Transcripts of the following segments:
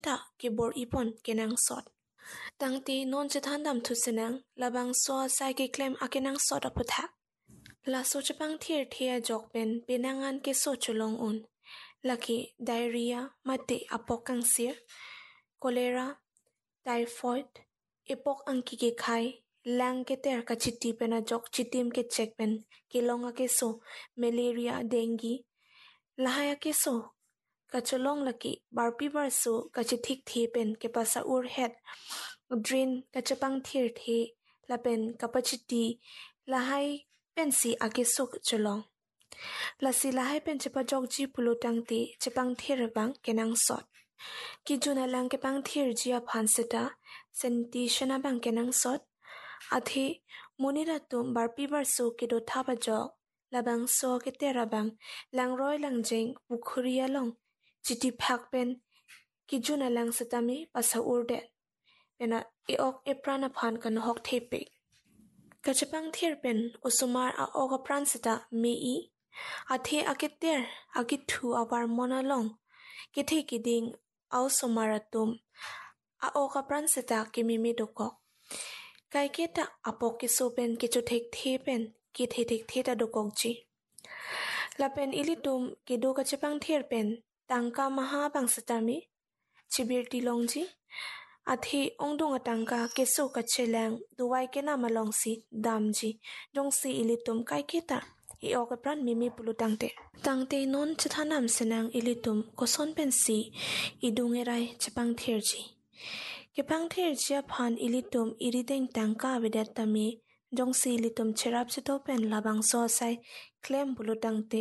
ta kibor ipon kenang sot. Tangti non chethandam thusenang labang so sai ke claim akenang sot aputhak. La so chapang thir thia jok pen penangan ke so chulong un. Laki diarrhea mate apok kangsir, cholera, typhoid, epok angki ke khai, lang ke ter ka chiti pena jok chitim ke check pen kilonga ke so, malaria, dengue, lahaya ke so, kacholong laki barpi bar so kachitik thi pen ke pasa ur het, drain kachapang thir thi, lapen kapachiti, lahai pensi ake so kacholong. Lasi lahai pen cepa jok ji pulutang ti cepang thir bang kenang sot. Kijuna lang ke pang thir jia phanseta senti shana bang kenang sot. Athi munira tum barpi bar so ke do thapa jok labang so ke tera bang lang roy lang jeng bukhuriya long chiti phak pen kijuna lang setami pasa urde pena eok eprana phan kan hok thepe. Kachapang thir pen usumar a oga pranseta mei Athe akiter akitu awar monalong kithe kiding au somaratum a oka pranseta kimimi doko kai keta apok kisopen kichuthek thepen kithethek theta dokokji lapen ilitum kido kachapang thirpen tangka maha bangsatami chibir tilongji Athi ongdong atangka keso kachelang duwai kena malongsi damji dongsi ilitum kai keta iokapran mimi pulutangte. Tangte non chathanam senang ilitum koson pensi idungerai chapang thirji. Kepang thirjia phan ilitum irideng tangka vidatami dongsi ilitum cherap chitopen labang sosai klem pulutangte.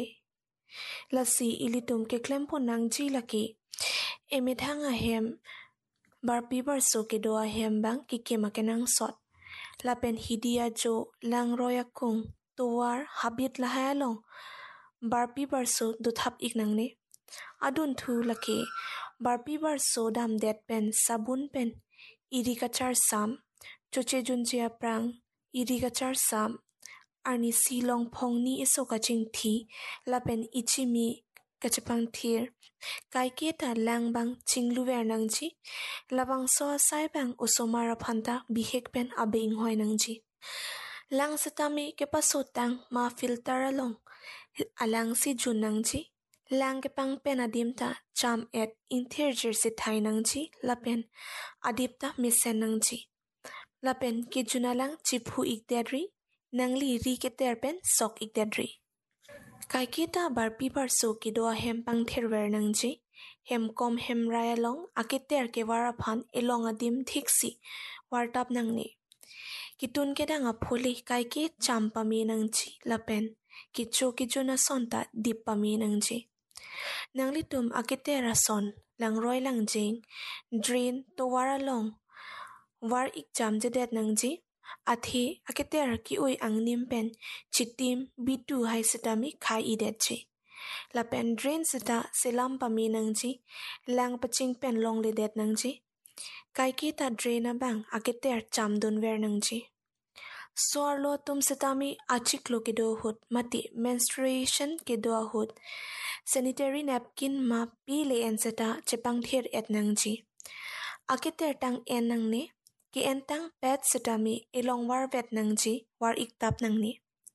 Lasi ilitum ke klem ponangji laki emithanga hem barpi barso ke doa hem bang kikemakenang sot. Lapen hidia jo lang roya kung Tuwar habit lahayalong barpi barso duthap iknangne adun thu laki barpi barso dam det pen sabun pen irikachar sam choche junjia prang irikachar sam arni silong phongni iso kaching thi lapen ichimi kachapang thir kai keta langbang chingluwer nangji labang so sai bang usomara phanta bihek pen abing hoi nangji Lang setami kepasutang ma filter along alang si junangji lang kepang pen adimta cham et integer si thai nangji lapen adipta misen nangji lapen ki junalang chiphu ikdedri nangli ri keter pen sok ikdedri kai kita barpi barso ki do hem pang therwer nangji hem kom hem rayalong akiter ke waraphan elong adim thiksi wartap nangne Kitun kedang apuli kai ki champa mi nangji lapen kicho kijuna sonta dippa mi nangji. Nanglitum akitera son lang roy lang jing drain to wara long war ik jam jedet nangji athi akitera ki ui angnim pen chitim bitu hai setami khai idetji. Lapen drain seta selam pa mi nangji lang paching pen long lidet nangji. Kai kita draina bang akiter chamdun ver nangji. Soarlo tum setami achiklo kedo hut mati menstruation kedo hut sanitary napkin ma pile enseta chepang thir et nangji. Akiter tang en nangne ki entang pet setami ilong war vet nangji war iktap nangni.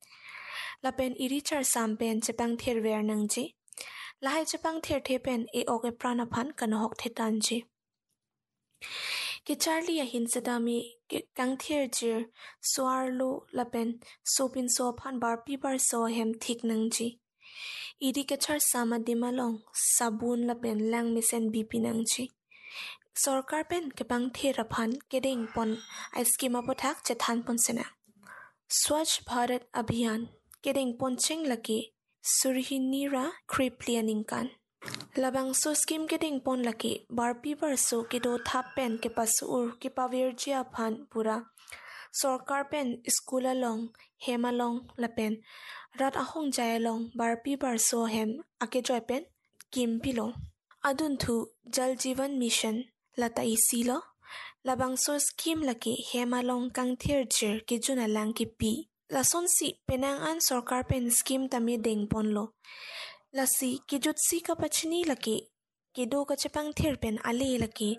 Lapen irichar sampen chepang thir ver nangji. Lahai chepang thir thepen e oke pranaphan kanahok thetanji. Ki Charlie ahin setami kang thir jir soarlo lapen sopin sophan barpi bar so hem thik nangji. Iri kachar sama dimalong sabun lapen lang misen bipi nangji. Sorkar pen kepang thir aphan keding pon aiskima pothak chethan pon sena. Swachh Bharat Abhiyan keding pon cheng laki surhinira kriplianingkan. Labang so skim keding pon laki barpi barso kedo thap pen ke pasur ke pavirjia phan pura sorkar pen school along hem along lapen rat ahong jai along barpi barso hem ake joy pen kim pilo adun thu jal jivan mission lata isilo labang so skim laki hem along kang thir jir ke juna lang ki pi lason si penang an sorkar pen skim tami deng pon lo Lasi kijut si kapachini laki kido kachapang thir pen ali laki